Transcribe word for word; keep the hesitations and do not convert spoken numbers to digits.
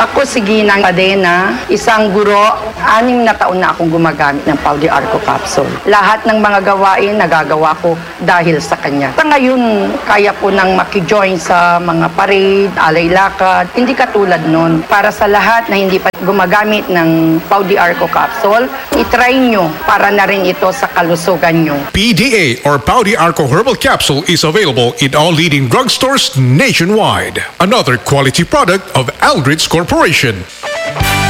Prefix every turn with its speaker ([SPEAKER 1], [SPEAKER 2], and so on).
[SPEAKER 1] Ako si Ginang Padena, isang guro, anim na taon na akong gumagamit ng Pau de Arco capsule. Lahat ng mga gawain nagagawa ko dahil sa kanya. Sa ngayon, kaya po nang makijoin sa mga parade, alay lakad, hindi katulad nun. Para sa lahat na hindi pa gumagamit ng Pau de Arco capsule, itry nyo para na rin ito sa kalusugan nyo.
[SPEAKER 2] P D A or Pau de Arco Herbal Capsule is available in all leading drugstores nationwide. Another quality product of Aldrich Corporation.